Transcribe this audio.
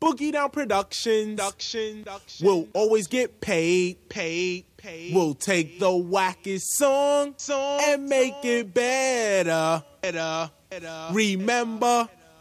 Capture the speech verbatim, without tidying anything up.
Boogie Down Productions. Production. We'll always get paid. Paid. Paid. We'll take the wackest song, song and make song. it better. Better. Better. Remember.